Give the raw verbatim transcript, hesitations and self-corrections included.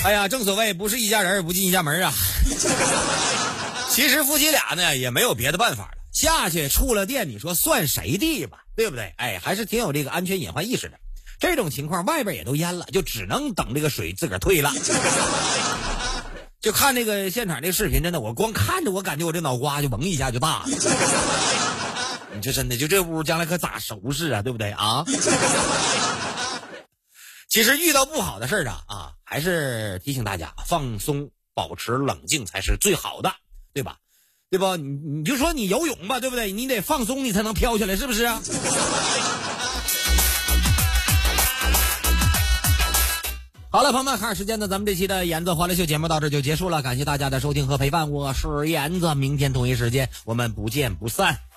哎呀，正所谓不是一家人不进一家门啊。其实夫妻俩呢也没有别的办法了，下去触了电，你说算谁的吧，对不对？哎，还是挺有这个安全隐患意识的。这种情况外边也都淹了，就只能等这个水自个儿退了。就看那个现场这个视频，真的我光看着我感觉我这脑瓜就嗡一下就大了。你这真的就这屋将来可咋收拾啊，对不对啊？其实遇到不好的事儿啊啊，还是提醒大家放松，保持冷静才是最好的，对吧？对吧？你你就说你游泳吧，对不对？你得放松，你才能飘起来，是不是啊？好了，朋友们，看看时间呢，咱们这期的颜子欢乐秀节目到这就结束了，感谢大家的收听和陪伴，我是颜子，明天同一时间我们不见不散。